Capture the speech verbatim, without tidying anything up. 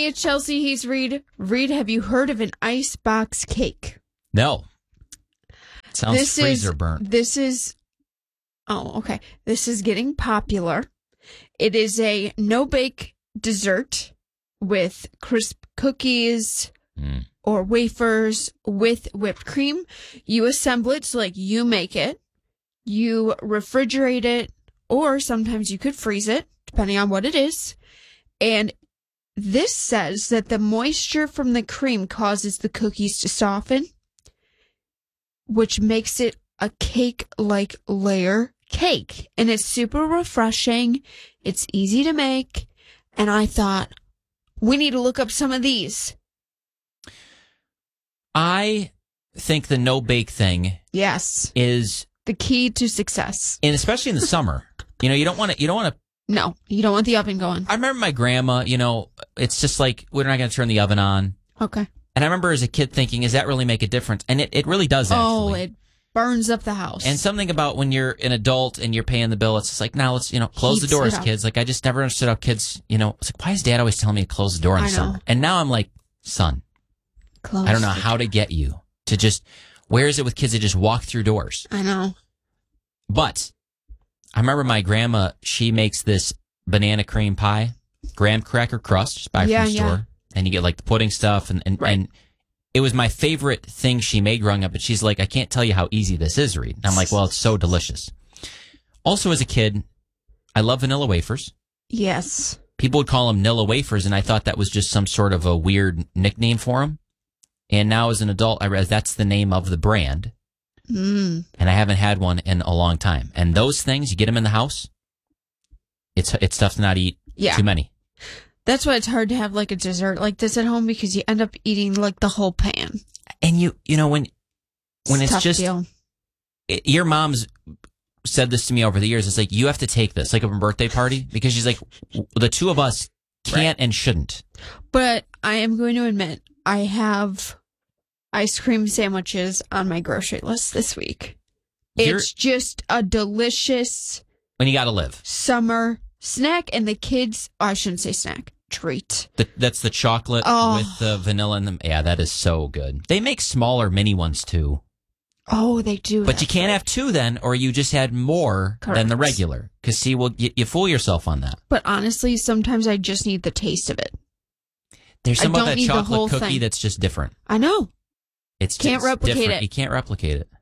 Hey, it's Chelsea. He's Reed. Reed, have you heard of an icebox cake? No. Sounds this freezer is, burnt. This is, oh, okay. This is getting popular. It is a no-bake dessert with crisp cookies Mm. or wafers with whipped cream. You assemble it, so like you make it. You refrigerate it, or sometimes you could freeze it, depending on what it is. And this says that the moisture from the cream causes the cookies to soften, which makes it a cake-like layer cake. And it's super refreshing. It's easy to make. And I thought, we need to look up some of these. I think the no-bake thing Yes. is the key to success. And especially in the summer. You know, you don't want to, you don't want to. No, you don't want the oven going. I remember my grandma, you know, it's just like, we're not going to turn the oven on. Okay. And I remember as a kid thinking, does that really make a difference? And it, it really does, actually. Oh, it burns up the house. And something about when you're an adult and you're paying the bill, it's just like, now let's, you know, close Heats the doors, it up. kids. Like, I just never understood how kids, you know, it's like, why is dad always telling me to close the door in I the know. summer? And now I'm like, son, Close I don't know the how to get you to just, where is it with kids that just walk through doors? I know. But I remember my grandma, she makes this banana cream pie, graham cracker crust, just buy it Yeah, from the store. yeah. And you get like the pudding stuff. And, and, Right. and it was my favorite thing she made growing up. But she's like, I can't tell you how easy this is, Reed. And I'm like, well, it's so delicious. Also, as a kid, I love vanilla wafers. Yes. People would call them Nilla wafers, and I thought that was just some sort of a weird nickname for them. And now as an adult, I realize that's the name of the brand. Mm. And I haven't had one in a long time. And those things, you get them in the house, it's it's tough to not eat Yeah. too many. That's why it's hard to have like a dessert like this at home, because you end up eating like the whole pan. And you you know, when when a it's tough just, deal. it, your mom's said this to me over the years, it's like, you have to take this, like a birthday party, because she's like, the two of us can't and shouldn't. But I am going to admit, I have ice cream sandwiches on my grocery list this week. You're- It's just a delicious When you got to live. summer snack, and the kids, oh, I shouldn't say snack, treat. The, that's the chocolate Oh. with the vanilla in them. Yeah, that is so good. They make smaller mini ones too. Oh, they do. But you can't have two then, or you just had more than the Correct. regular. Because, see, well, you, you fool yourself on that. But honestly, sometimes I just need the taste of it. There's I some of don't that need the chocolate whole cookie thing. that's just different. I know. It's Can't just replicate different. it. You can't replicate it.